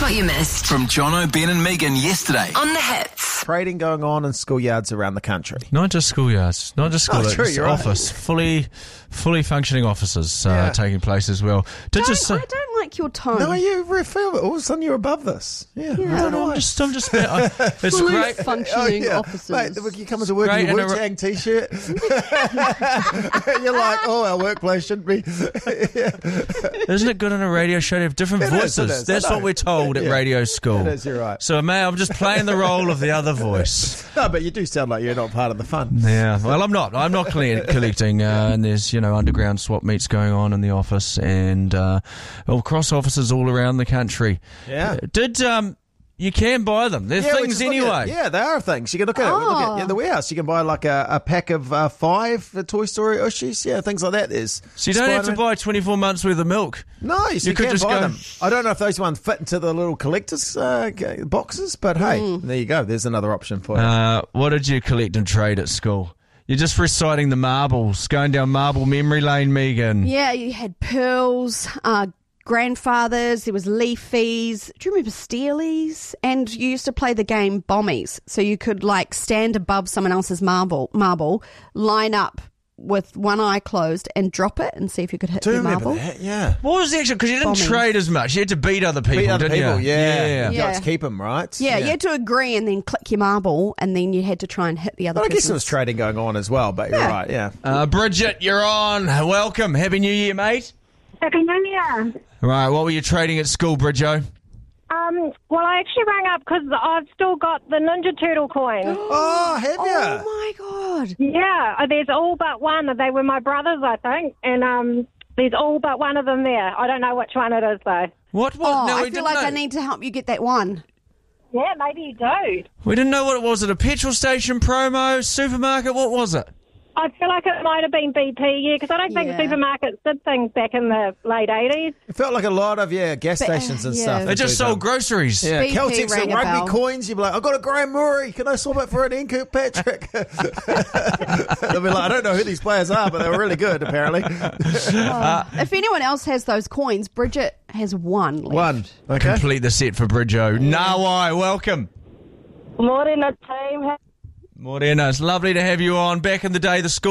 what you missed From Jono, Ben and Megan yesterday. on the hits. Trading going on in schoolyards around the country. Not just schoolyards, not just schoolyards. true, you're right. Office, fully functioning offices Yeah. taking place as well. I don't like your tone. No, you feel it. All of a sudden you're above this. Yeah, I don't know why. I'm just it's Fully great. functioning Oh, offices. Mate, you come into work Great in your and a- Wu-Tang t-shirt. You're like, oh, our workplace shouldn't be. Isn't it good on a radio show to have different It is, voices? it is, I That's know. what we're told at Yeah. radio school. It is, you're right. So, I'm just playing the role of the other voice. No, but you do sound like you're not part of the fun. Yeah, well, I'm not. I'm not collecting. And there's, underground swap meets going on in the office and cross offices all around the country. Yeah. You can buy them. They're Yeah, we things just look at anyway. it. Yeah, they are things. You can look at it. We look at the warehouse. You can buy like a pack of 5 Toy Story Ushies. Yeah, things like that. There's So you don't have to Spider-Man. buy 24 months worth of milk. No, you could can just buy go- them. I don't know if those ones fit into the little collector's boxes, but hey, there you go. There's another option for you. What did you collect and trade at school? You're just reciting the marbles, going down marble memory lane, Megan. Yeah, you had pearls, grandfathers, there was leafies. Do you remember steelies? And you used to play the game bombies. So you could stand above someone else's marble, line up with one eye closed and drop it and see if you could hit Do the remember marble. that? Yeah. What was the actual? Because you didn't Bombing. trade as much. You had to beat other people, Beat other didn't people, you? yeah. You Yeah. had to keep them, right? Yeah, you had to agree and then click your marble and then you had to try and hit the other But I guess person's. there was trading going on as well, but you're right, yeah. Bridget, you're on. Welcome. Happy New Year, mate. Happy New Year. Right, what were you trading at school, Bridjo? Well, I actually rang up because I've still got the Ninja Turtle coin. Oh, have you? Oh my God. Yeah, there's all but one. They were my brothers, I think, and there's all but one of them there. I don't know which one it is, though. What? Oh, No, we I didn't feel like know. I need to help you get that one. Yeah, maybe you do. We didn't know what it was. At a petrol station promo, supermarket? What was it? I feel like it might have been BP, yeah, because I don't think Yeah. supermarkets did things back in the late 80s. It felt like a lot of, gas stations and yeah. stuff. They just sold groceries. Yeah, BP Celtics rang and a rugby bell. coins. You'd be like, I've got a Graham Murray. Can I swap it for an Ian Kirkpatrick? They'll be like, I don't know who these players are, but they were really good, apparently. If anyone else has those coins, Bridget has one left. One. Okay. Complete the set for Bridjo. Nawai, welcome. Morena team. Morena, it's lovely to have you on. Back in the day, the school